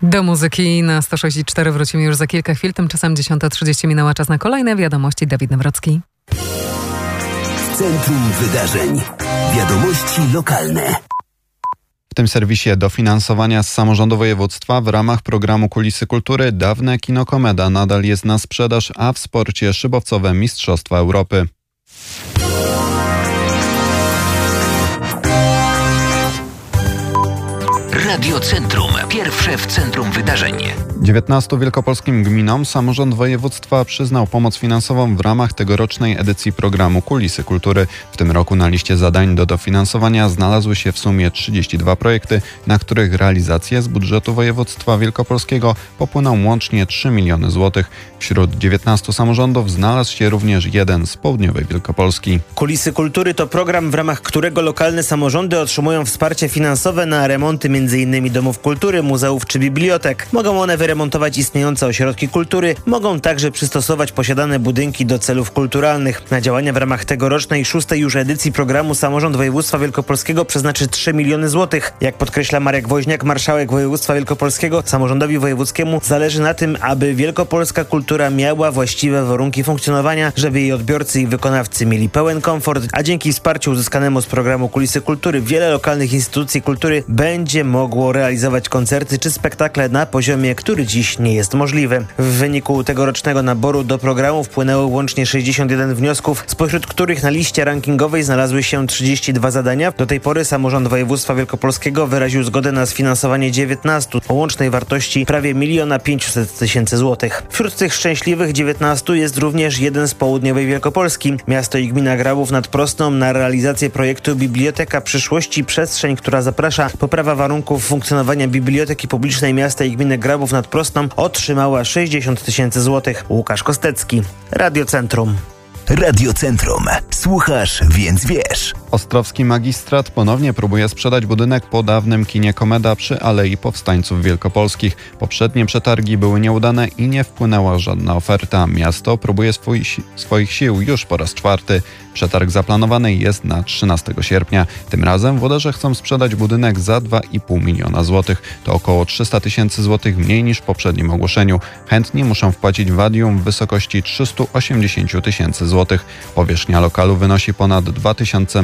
Do muzyki na 106.4 wrócimy już za kilka chwil. Tymczasem 10:30 minęła, czas na kolejne wiadomości. Dawid Nawrocki. W centrum wydarzeń. Wiadomości lokalne. W tym serwisie dofinansowania z samorządu województwa w ramach programu Kulisy Kultury dawne kino Komeda nadal jest na sprzedaż, a w sporcie szybowcowe Mistrzostwa Europy. Radio Centrum. Pierwsze w centrum wydarzeń. 19 wielkopolskim gminom samorząd województwa przyznał pomoc finansową w ramach tegorocznej edycji programu Kulisy Kultury. W tym roku na liście zadań do dofinansowania znalazły się w sumie 32 projekty, na których realizację z budżetu województwa wielkopolskiego popłyną łącznie 3 miliony złotych. Wśród 19 samorządów znalazł się również jeden z południowej Wielkopolski. Kulisy Kultury to program, w ramach którego lokalne samorządy otrzymują wsparcie finansowe na remonty m.in. domów kultury, muzeów czy bibliotek. Mogą one wyremontować istniejące ośrodki kultury, mogą także przystosować posiadane budynki do celów kulturalnych. Na działania w ramach tegorocznej 6. już edycji programu samorząd województwa wielkopolskiego przeznaczy 3 miliony złotych. Jak podkreśla Marek Woźniak, marszałek województwa wielkopolskiego, samorządowi wojewódzkiemu zależy na tym, aby wielkopolska kultura miała właściwe warunki funkcjonowania, żeby jej odbiorcy i wykonawcy mieli pełen komfort, a dzięki wsparciu uzyskanemu z programu Kulisy Kultury wiele lokalnych instytucji kultury będzie mogło realizować koncerty czy spektakle na poziomie, który dziś nie jest możliwy. W wyniku tegorocznego naboru do programu wpłynęło łącznie 61 wniosków, spośród których na liście rankingowej znalazły się 32 zadania. Do tej pory samorząd województwa wielkopolskiego wyraził zgodę na sfinansowanie 19 o łącznej wartości prawie 1 500 000 złotych. Wśród tych szczęśliwych 19 jest również jeden z południowej Wielkopolski. Miasto i gmina Grabów nad Prosną na realizację projektu Biblioteka Przyszłości, przestrzeń, która zaprasza, poprawa warunków funkcjonowania biblioteki publicznej miasta i gminy Grabów nad Prosną, otrzymała 60 000 złotych. Łukasz Kostecki, Radio Centrum. Radio Centrum. Słuchasz, więc wiesz. Ostrowski Magistrat ponownie próbuje sprzedać budynek po dawnym kinie Komeda przy Alei Powstańców Wielkopolskich. Poprzednie przetargi były nieudane i nie wpłynęła żadna oferta. Miasto próbuje swoich sił już po raz 4. Przetarg zaplanowany jest na 13 sierpnia. Tym razem włodarze chcą sprzedać budynek za 2,5 miliona złotych. To około 300 000 złotych mniej niż w poprzednim ogłoszeniu. Chętni muszą wpłacić wadium w wysokości 380 000 złotych. Powierzchnia lokalu wynosi ponad 2000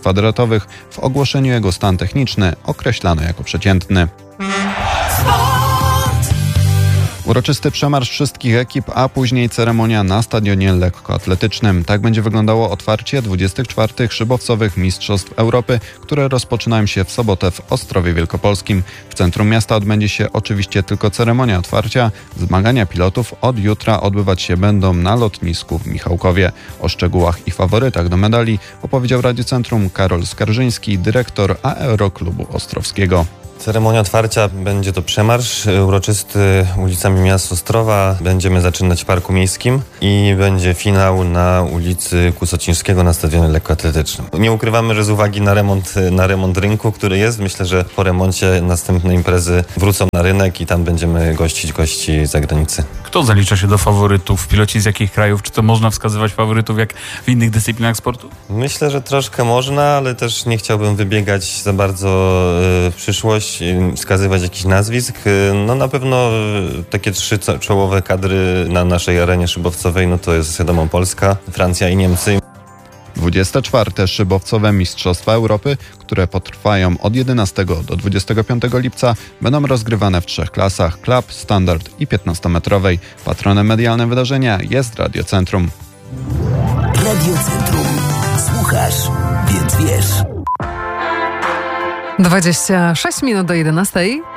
m2. W ogłoszeniu jego stan techniczny określano jako przeciętny. Uroczysty przemarsz wszystkich ekip, a później ceremonia na stadionie lekkoatletycznym. Tak będzie wyglądało otwarcie 24. szybowcowych Mistrzostw Europy, które rozpoczynają się w sobotę w Ostrowie Wielkopolskim. W centrum miasta odbędzie się oczywiście tylko ceremonia otwarcia. Zmagania pilotów od jutra odbywać się będą na lotnisku w Michałkowie. O szczegółach i faworytach do medali opowiedział Radio Centrum Karol Skarżyński, dyrektor Aeroklubu Ostrowskiego. Ceremonia otwarcia będzie to przemarsz uroczysty ulicami miasta Ostrowa. Będziemy zaczynać w Parku Miejskim i będzie finał na ulicy Kusocińskiego na stadionie lekkoatletycznym. Nie ukrywamy, że z uwagi na remont rynku, który jest, myślę, że po remoncie następne imprezy wrócą na rynek i tam będziemy gościć gości z zagranicy. Kto zalicza się do faworytów? Piloci z jakich krajów? Czy to można wskazywać faworytów jak w innych dyscyplinach sportu? Myślę, że troszkę można, ale też nie chciałbym wybiegać za bardzo w przyszłość, wskazywać jakichś nazwisk. No na pewno takie 3 czołowe kadry na naszej arenie szybowcowej, no to jest wiadomo Polska, Francja i Niemcy. 24. szybowcowe Mistrzostwa Europy, które potrwają od 11 do 25 lipca, będą rozgrywane w 3 klasach: klub, standard i 15-metrowej. Patronem medialnym wydarzenia jest Radio Centrum. Radio Centrum. Słuchasz, więc wiesz. 26 minut do 11.